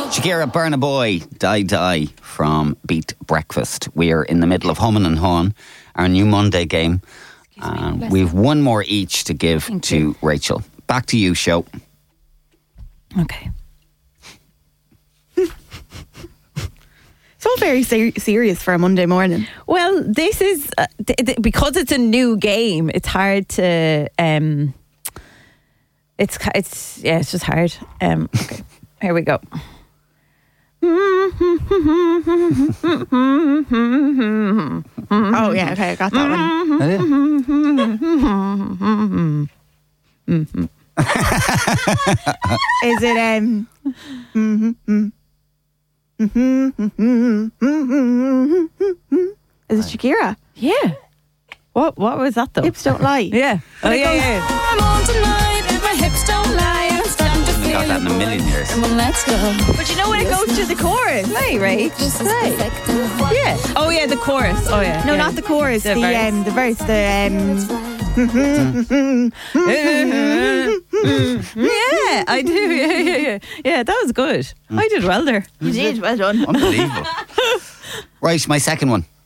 Shakira, Burna Boy, Die Die from Beat Breakfast. We're in the middle of Humming and Hawing, our new Monday game. And we've one more each to give to Rachel. Back to you, show. Okay. It's all very serious for a Monday morning. Well, this is because it's a new game. It's hard to. It's just hard. Okay, here we go. Oh yeah, okay, I got that one. Is it Is it Shakira? Yeah. What was that though? Hips don't lie. Yeah. Oh yeah. I'm on tonight if my hips don't lie. I'm starting to We feel got that in a million years. well, let's go. But you know when it goes to the chorus? Play, right? Just Play. Yeah. Oh yeah, the chorus. Oh yeah. No, yeah. not the chorus. The The verse. verse. Yeah, I do. Yeah. Yeah, that was good. I did well there. You did, well done. Unbelievable. Right, my second one.